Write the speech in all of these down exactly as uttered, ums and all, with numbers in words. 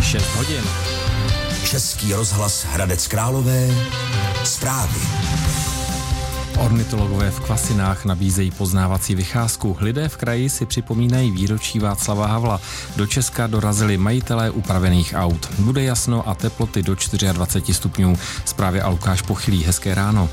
šest hodin. Český rozhlas Hradec Králové. Zprávy. Ornitologové v Kvasinách nabízejí poznávací vycházku. Lidé v kraji si připomínají výročí Václava Havla. Do Česka dorazili majitelé upravených aut. Bude jasno a teploty do dvacet čtyři stupňů. Zprávy a Lukáš Pochylý. Hezké ráno.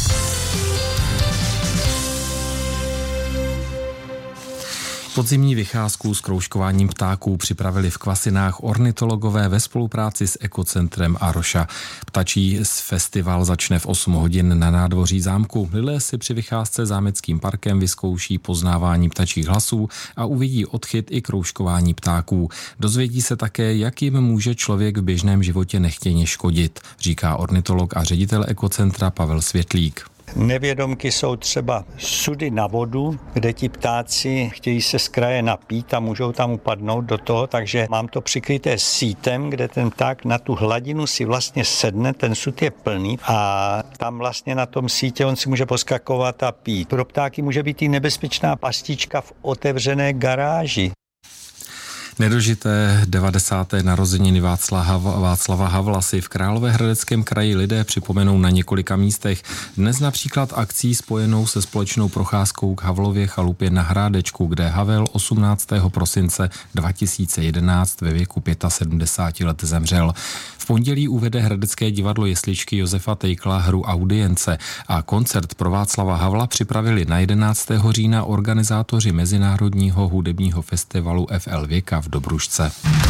Podzimní vycházku s kroužkováním ptáků připravili v Kvasinách ornitologové ve spolupráci s ekocentrem Aroša. Ptačí festival začne v osm hodin na nádvoří zámku. Lidé si při vycházce zámeckým parkem vyzkouší poznávání ptačích hlasů a uvidí odchyt i kroužkování ptáků. Dozvědí se také, jak jim může člověk v běžném životě nechtěně škodit, říká ornitolog a ředitel ekocentra Pavel Světlík. Nevědomky jsou třeba sudy na vodu, kde ti ptáci chtějí se z kraje napít a můžou tam upadnout do toho, takže mám to přikryté sítem, kde ten pták na tu hladinu si vlastně sedne, ten sud je plný a tam vlastně na tom sítě on si může poskakovat a pít. Pro ptáky může být i nebezpečná pastička v otevřené garáži. Nedožité devadesáté narozeniny Václava, Václava Havla si v Královéhradeckém kraji lidé připomenou na několika místech. Dnes například akcí spojenou se společnou procházkou k Havlově chalupě na Hrádečku, kde Havel osmnáctého prosince dva tisíce jedenáct ve věku sedmdesáti pěti let zemřel. V pondělí uvede Hradecké divadlo jesličky Josefa Tejkla hru Audience a koncert pro Václava Havla připravili na jedenáctého října organizátoři Mezinárodního hudebního festivalu F L Věka v Dobrušce.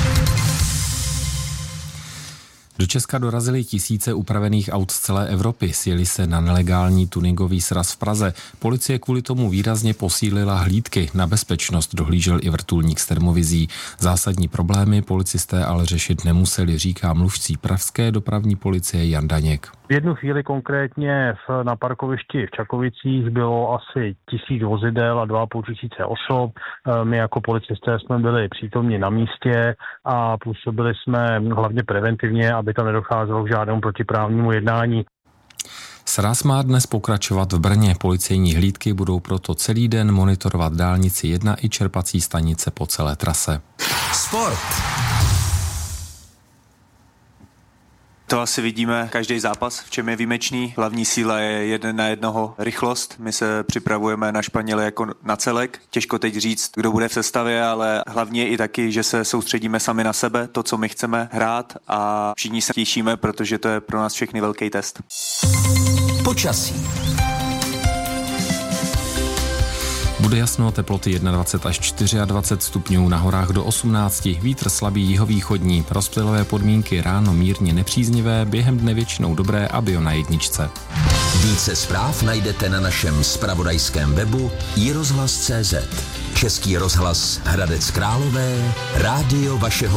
Do Česka dorazily tisíce upravených aut z celé Evropy. Sjeli se na nelegální tuningový sraz v Praze. Policie kvůli tomu výrazně posílila hlídky. Na bezpečnost dohlížel i vrtulník s termovizí. Zásadní problémy policisté ale řešit nemuseli, říká mluvčí pražské dopravní policie Jan Daněk. V jednu chvíli konkrétně v, na parkovišti v Čakovicích bylo asi tisíc vozidel a dva a půl tisíce osob. My jako policisté jsme byli přítomni na místě a působili jsme hlavně preventivně, aby tam nedocházelo k žádnému protiprávnímu jednání. Sraz má dnes pokračovat v Brně. Policejní hlídky budou proto celý den monitorovat dálnici jedna i čerpací stanice po celé trase. Sport. To asi vidíme každý zápas, v čem je výjimečný. Hlavní síla je jeden na jednoho rychlost. My se připravujeme na Španěly jako na celek. Těžko teď říct, kdo bude v sestavě, ale hlavně i taky, že se soustředíme sami na sebe, to, co my chceme hrát a všichni se těšíme, protože to je pro nás všechny velký test. Počasí. Bude jasno, teploty dvacet jedna až dvacet čtyři stupňů, na horách do osmnácti, vítr slabý jihovýchodní, rozptylové podmínky ráno mírně nepříznivé, během dne většinou dobré a bio na jedničce. Více zpráv najdete na našem zpravodajském webu i rozhlas tečka cé zet. Český rozhlas Hradec Králové, rádio vašeho